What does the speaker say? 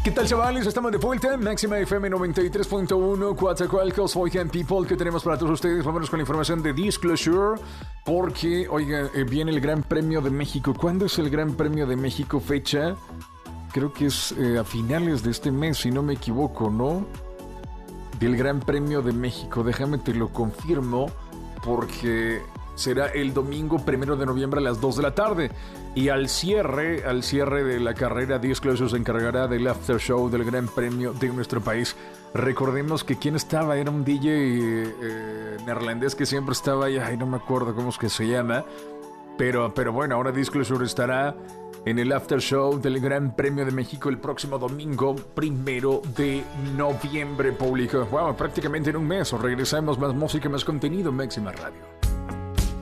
¿Qué tal, chavales? Estamos de vuelta. Máxima FM 93.1, Coatzacoalcos, Oigan People. ¿Qué tenemos para todos ustedes? Vámonos con la información de Disclosure. Porque, oiga, viene el Gran Premio de México. ¿Cuándo es el Gran Premio de México? Fecha, creo que es a finales de este mes, si no me equivoco, ¿no? Del Gran Premio de México. Déjame te lo confirmo, porque será el domingo 1 de noviembre a las 2 de la tarde. Y al cierre de la carrera, Disclosure se encargará del after show del Gran Premio de nuestro país. Recordemos que quien estaba era un DJ neerlandés que siempre estaba ahí, ay, no me acuerdo cómo es que se llama. Pero bueno, ahora Disclosure estará en el after show del Gran Premio de México el próximo domingo 1 de noviembre, público. Wow, prácticamente en un mes. Regresamos, más música, más contenido, Máxima Radio.